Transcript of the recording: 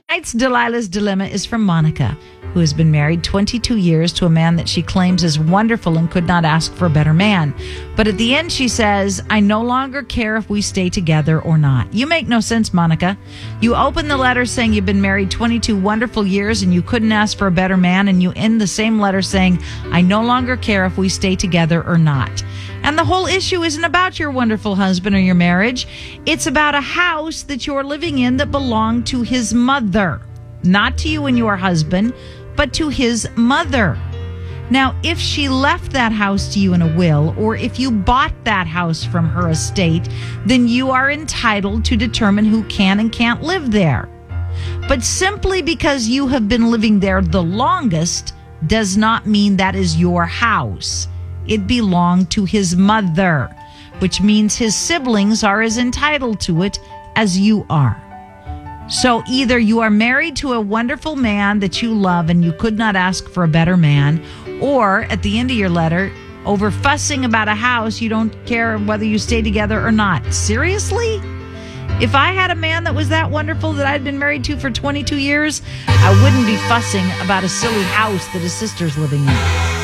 Tonight's Delilah's Dilemma is from Monica, who has been married 22 years to a man that she claims is wonderful and could not ask for a better man. But at the end, she says, I no longer care if we stay together or not. You make no sense, Monica. You open the letter saying you've been married 22 wonderful years and you couldn't ask for a better man, and you end the same letter saying, I no longer care if we stay together or not. And the whole issue isn't about your wonderful husband or your marriage. It's about a house that you're living in that belonged to his mother. Not to you and your husband, but to his mother. Now, if she left that house to you in a will, or if you bought that house from her estate, then you are entitled to determine who can and can't live there. But simply because you have been living there the longest does not mean that is your house. It belonged to his mother, which means his siblings are as entitled to it as you are. So either you are married to a wonderful man that you love and you could not ask for a better man, or at the end of your letter, over fussing about a house, you don't care whether you stay together or not. Seriously? If I had a man that was that wonderful that I'd been married to for 22 years, I wouldn't be fussing about a silly house that his sister's living in.